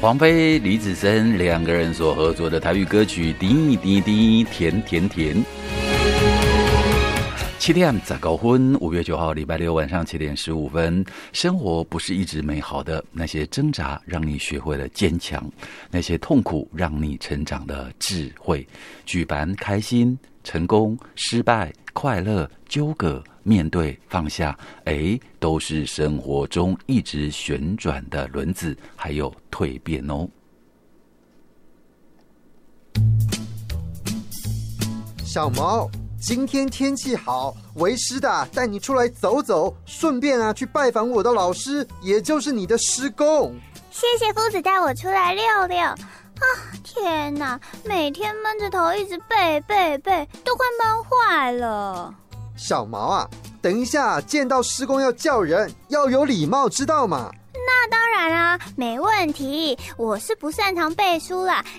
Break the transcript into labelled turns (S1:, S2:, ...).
S1: 黄飞、李子森两个人所合作的台语歌曲《滴滴滴甜甜甜》。7点19分，5月9号礼拜六晚上7点15分。生活不是一直美好的，那些挣扎让你学会了坚强，那些痛苦让你成长的智慧。举办开心、成功、失败、快乐、纠葛、面对、放下，都是生活中一直旋转的轮子，还有蜕变哦。
S2: 小毛，今天天气好，为师的带你出来走走，顺便去拜访我的老师，也就是你的师公。
S3: 谢谢夫子带我出来溜溜。天哪，每天闷着头一直背，都快闷坏了。
S2: 小毛啊，等一下见到师公要叫人，要有礼貌，知道吗？
S3: 那当然啦，没问题。我是不擅长背书啦，